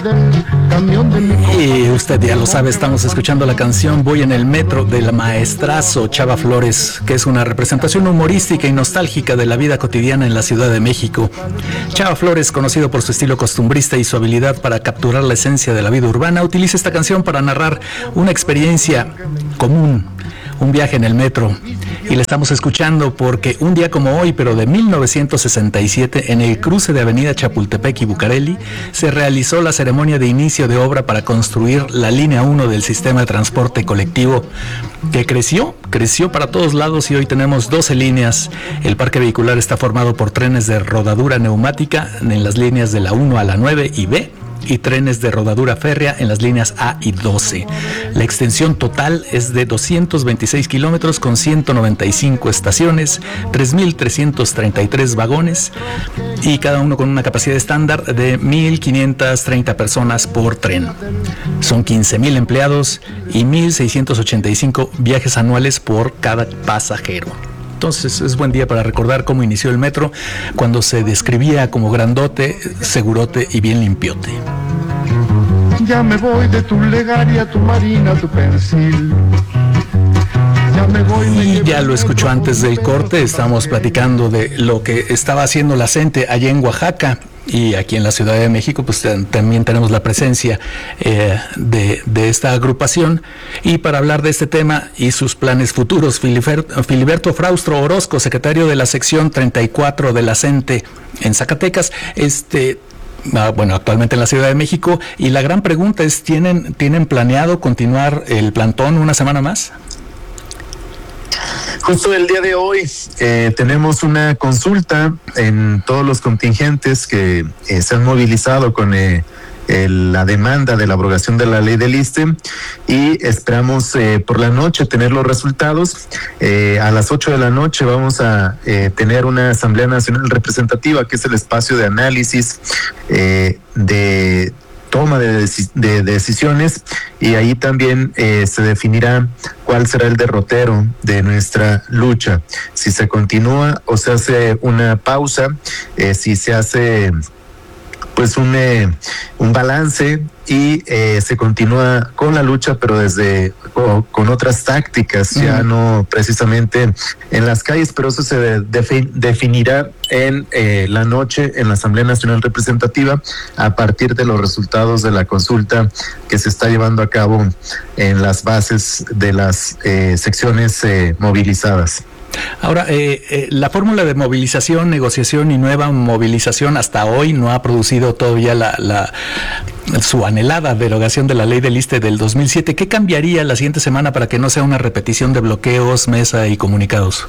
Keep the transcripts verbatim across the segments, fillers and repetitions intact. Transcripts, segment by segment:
Y usted ya lo sabe, estamos escuchando la canción Voy en el metro del maestrazo Chava Flores, que es una representación humorística y nostálgica de la vida cotidiana en la Ciudad de México. Chava Flores, conocido por su estilo costumbrista y su habilidad para capturar la esencia de la vida urbana, utiliza esta canción para narrar una experiencia común, un viaje en el metro. Y le estamos escuchando porque un día como hoy, pero de mil novecientos sesenta y siete, en el cruce de Avenida Chapultepec y Bucareli, se realizó la ceremonia de inicio de obra para construir la línea uno del sistema de transporte colectivo, que creció, creció para todos lados y hoy tenemos doce líneas. El parque vehicular está formado por trenes de rodadura neumática en las líneas de la uno a la nueve y B, y trenes de rodadura férrea en las líneas A y doce. La extensión total es de doscientos veintiséis kilómetros con ciento noventa y cinco estaciones, tres mil trescientos treinta y tres vagones y cada uno con una capacidad estándar de mil quinientas treinta personas por tren. Son quince mil empleados y mil seiscientos ochenta y cinco viajes anuales por cada pasajero. Entonces es buen día para recordar cómo inició el metro, cuando se describía como grandote, segurote y bien limpiote. Ya me voy de tu Legaria, tu Marina, tu Persil. Ya me voy, me y ya lo escuchó antes del corte, estamos platicando de lo que estaba haciendo la CENTE allá en Oaxaca. Y aquí en la Ciudad de México, pues también tenemos la presencia eh, de, de esta agrupación. Y para hablar de este tema y sus planes futuros, Filiberto, Filiberto Fraustro Orozco, secretario de la sección treinta y cuatro de la CENTE en Zacatecas, este... Ah, bueno, actualmente en la Ciudad de México. Y la gran pregunta es, ¿tienen, ¿tienen planeado continuar el plantón una semana más? Justo el día de hoy eh, tenemos una consulta en todos los contingentes que eh, se han movilizado con eh, el, la demanda de la abrogación de la ley del ISSSTE y esperamos eh, por la noche tener los resultados. Eh, a las ocho de la noche vamos a eh, tener una Asamblea Nacional Representativa, que es el espacio de análisis eh, de toma de, de decisiones, y ahí también eh, se definirá cuál será el derrotero de nuestra lucha, si se continúa o se hace una pausa, eh, si se hace pues un, eh, un balance y eh, se continúa con la lucha, pero desde o, con otras tácticas, uh-huh. ya no precisamente en las calles, pero eso se de, de, definirá en eh, la noche en la Asamblea Nacional Representativa a partir de los resultados de la consulta que se está llevando a cabo en las bases de las eh, secciones eh, movilizadas. Ahora, eh, eh, la fórmula de movilización, negociación y nueva movilización hasta hoy no ha producido todavía la, la su anhelada derogación de la ley del ISSSTE del dos mil siete. ¿Qué cambiaría la siguiente semana para que no sea una repetición de bloqueos, mesa y comunicados?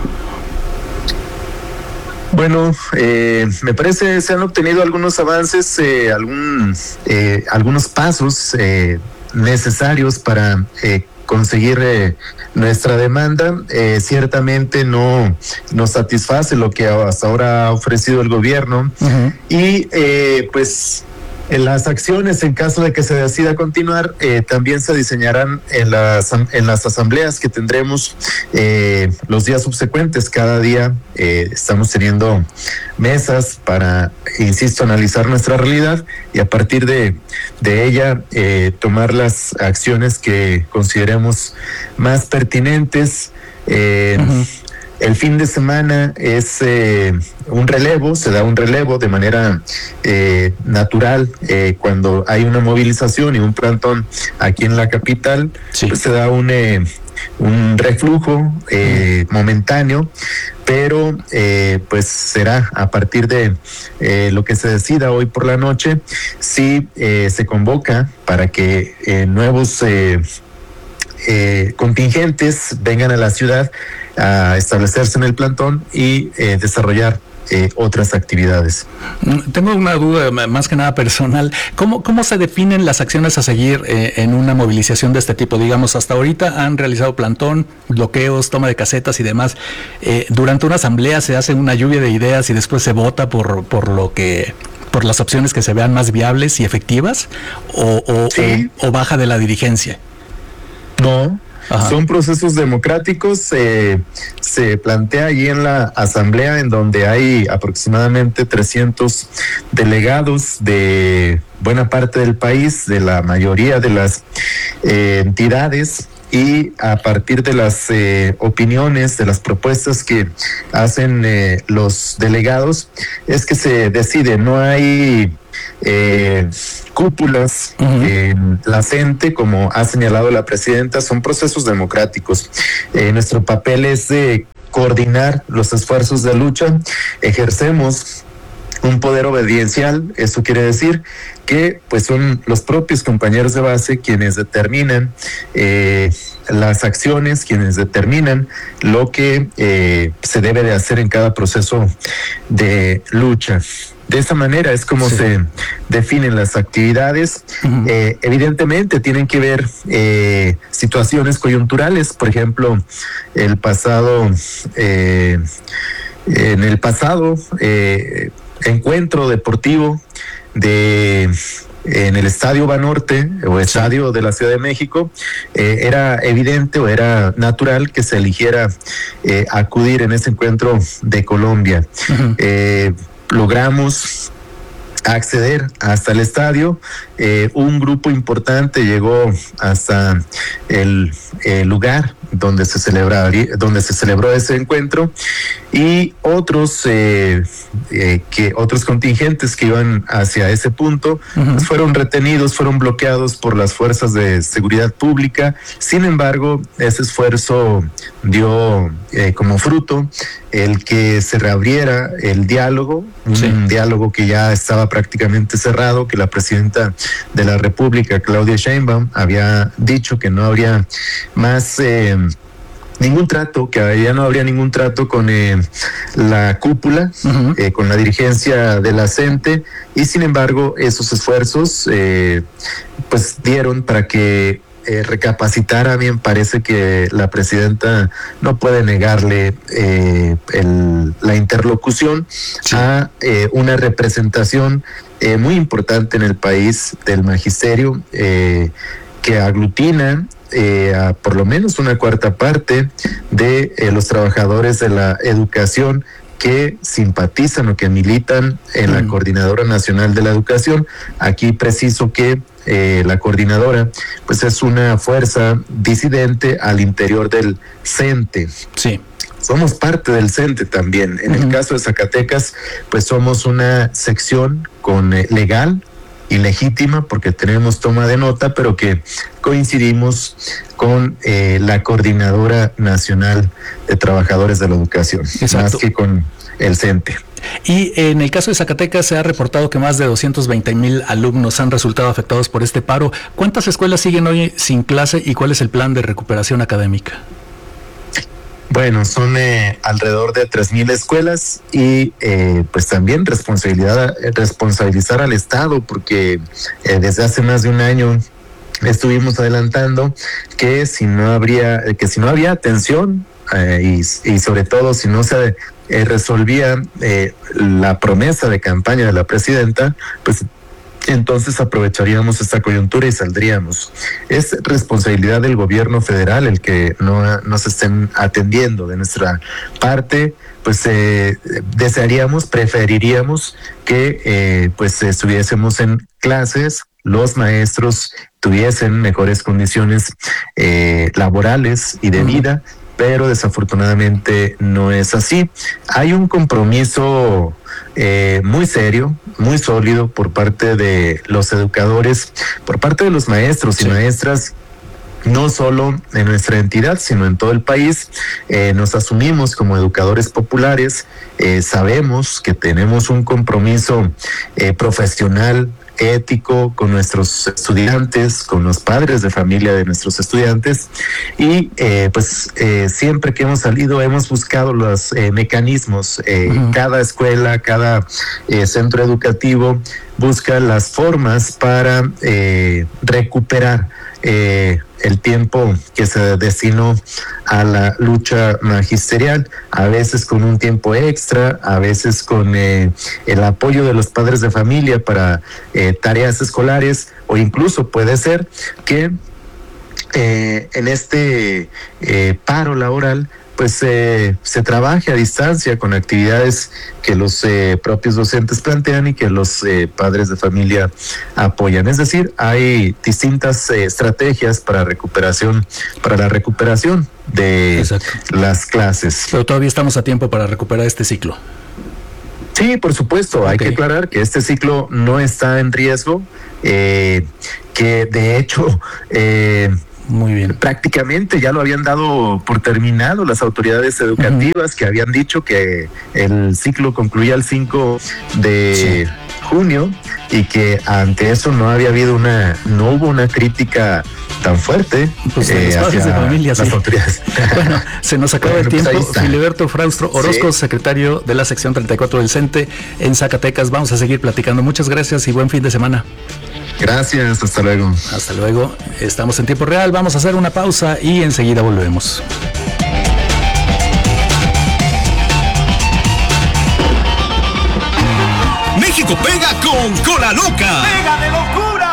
Bueno, eh, me parece se han obtenido algunos avances, eh, algún, eh, algunos pasos eh, necesarios para eh, conseguir eh, nuestra demanda. Eh, ciertamente no nos satisface lo que hasta ahora ha ofrecido el gobierno, uh-huh. y eh, pues en las acciones, en caso de que se decida continuar, eh, también se diseñarán en las en las asambleas que tendremos eh, los días subsecuentes. Cada día eh, estamos teniendo mesas para, insisto, analizar nuestra realidad y a partir de, de ella eh, tomar las acciones que consideremos más pertinentes. Eh, uh-huh. El fin de semana es eh, un relevo, se da un relevo de manera eh, natural eh, cuando hay una movilización y un plantón aquí en la capital, sí. pues se da un, eh, un reflujo eh, momentáneo, pero eh, pues será a partir de eh, lo que se decida hoy por la noche, si eh, se convoca para que eh, nuevos eh, eh, contingentes vengan a la ciudad a establecerse en el plantón y eh, desarrollar eh, otras actividades. Tengo una duda más que nada personal. ¿Cómo, cómo se definen las acciones a seguir eh, en una movilización de este tipo? Digamos, hasta ahorita han realizado plantón, bloqueos, toma de casetas y demás. Eh, durante una asamblea se hace una lluvia de ideas y después se vota por, por lo que... por las opciones que se vean más viables y efectivas, o, o, sí. o, o baja de la dirigencia. No. Ajá. Son procesos democráticos, eh, se plantea allí en la asamblea, en donde hay aproximadamente trescientos delegados de buena parte del país, de la mayoría de las eh, entidades, y a partir de las eh, opiniones, de las propuestas que hacen eh, los delegados, es que se decide. No hay eh, cúpulas uh-huh. en la CENTE, como ha señalado la presidenta, son procesos democráticos. Eh, nuestro papel es de coordinar los esfuerzos de lucha. Ejercemos un poder obediencial. Eso quiere decir que pues son los propios compañeros de base quienes determinan eh, las acciones, quienes determinan lo que eh, se debe de hacer en cada proceso de lucha. De esa manera es como sí. se definen las actividades. Uh-huh. Eh, evidentemente tienen que ver eh, situaciones coyunturales. Por ejemplo, el pasado, eh, en el pasado eh, encuentro deportivo de en el Estadio Banorte o Estadio de la Ciudad de México, eh, era evidente o era natural que se eligiera eh, acudir en ese encuentro de Colombia. Uh-huh. Eh, logramos acceder hasta el estadio. Eh, un grupo importante llegó hasta el, el lugar donde se celebraría, donde se celebró ese encuentro, y otros eh, eh, que otros contingentes que iban hacia ese punto uh-huh. pues fueron retenidos, fueron bloqueados por las fuerzas de seguridad pública. Sin embargo, ese esfuerzo dio eh, como fruto el que se reabriera el diálogo, sí. un diálogo que ya estaba prácticamente cerrado, que la presidenta de la República, Claudia Sheinbaum, había dicho que no habría más eh, ningún trato, que ya no habría ningún trato con eh, la cúpula, uh-huh. eh, con la dirigencia de la CENTE, y sin embargo esos esfuerzos eh, pues dieron para que Eh, recapacitara. Bien, parece que la presidenta no puede negarle eh, el, la interlocución sí. a eh, una representación eh, muy importante en el país del magisterio, eh, que aglutina eh, a por lo menos una cuarta parte de eh, los trabajadores de la educación que simpatizan o que militan en mm. la Coordinadora Nacional de la Educación. Aquí preciso que eh, la coordinadora pues es una fuerza disidente al interior del CENTE. Sí. Somos parte del CENTE también. En uh-huh. el caso de Zacatecas, pues somos una sección con eh, legal y legítima, porque tenemos toma de nota, pero que coincidimos con eh, la Coordinadora Nacional de Trabajadores de la Educación, Exacto. más que con el CENTE. Y en el caso de Zacatecas se ha reportado que más de doscientos veinte mil alumnos han resultado afectados por este paro. ¿Cuántas escuelas siguen hoy sin clase y cuál es el plan de recuperación académica? Bueno, son eh, alrededor de tres mil escuelas, y eh, pues también responsabilidad, responsabilizar al Estado, porque eh, desde hace más de un año estuvimos adelantando que si no habría, que si no había atención eh, y, y sobre todo si no se eh, resolvía eh, la promesa de campaña de la presidenta, pues entonces aprovecharíamos esta coyuntura y saldríamos. Es responsabilidad del gobierno federal el que no nos estén atendiendo. De nuestra parte, pues eh, desearíamos, preferiríamos que eh, pues estuviésemos en clases, los maestros tuviesen mejores condiciones eh, laborales y de vida, pero desafortunadamente no es así. Hay un compromiso eh, muy serio, muy sólido por parte de los educadores, por parte de los maestros sí. y maestras, no solo en nuestra entidad, sino en todo el país. Eh, nos asumimos como educadores populares, eh, sabemos que tenemos un compromiso eh, profesional, ético con nuestros estudiantes, con los padres de familia de nuestros estudiantes, y eh, pues eh, siempre que hemos salido hemos buscado los eh, mecanismos. Eh, uh-huh. Cada escuela, cada eh, centro educativo busca las formas para eh, recuperar eh, el tiempo que se destinó a la lucha magisterial, a veces con un tiempo extra, a veces con eh, el apoyo de los padres de familia para eh, tareas escolares, o incluso puede ser que eh, en este eh, paro laboral pues eh, se trabaje a distancia con actividades que los eh, propios docentes plantean y que los eh, padres de familia apoyan. Es decir, hay distintas eh, estrategias para recuperación, para la recuperación de Exacto. las clases. Pero todavía estamos a tiempo para recuperar este ciclo. Sí, por supuesto. Okay. Hay que aclarar que este ciclo no está en riesgo, eh, que de hecho eh, Muy bien. prácticamente ya lo habían dado por terminado las autoridades educativas, uh-huh. que habían dicho que el ciclo concluía el cinco de sí. junio y que ante eso no había habido una, no hubo una crítica tan fuerte pues eh, hacia de familia, las sí. autoridades. Bueno, se nos acaba bueno, el tiempo. Pues Filiberto Fraustro Orozco, sí. secretario de la sección treinta y cuatro del CENTE en Zacatecas. Vamos a seguir platicando. Muchas gracias y buen fin de semana. Gracias, hasta luego. Hasta luego. Estamos en tiempo real. Vamos a hacer una pausa y enseguida volvemos. México pega con Cola Loca. ¡Pega de locura!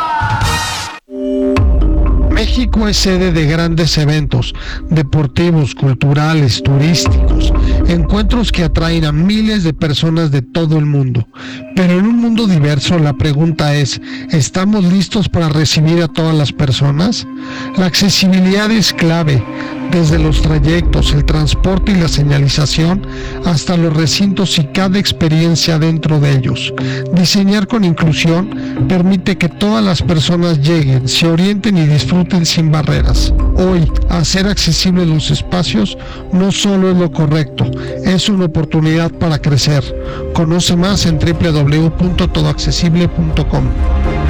México es sede de grandes eventos deportivos, culturales, turísticos, encuentros que atraen a miles de personas de todo el mundo. Pero en un mundo diverso, la pregunta es, ¿estamos listos para recibir a todas las personas? La accesibilidad es clave, desde los trayectos, el transporte y la señalización, hasta los recintos y cada experiencia dentro de ellos. Diseñar con inclusión permite que todas las personas lleguen, se orienten y disfruten sin barreras. Hoy, hacer accesibles los espacios no solo es lo correcto, es una oportunidad para crecer. Conoce más en doble u doble u doble u punto todo accesible punto com.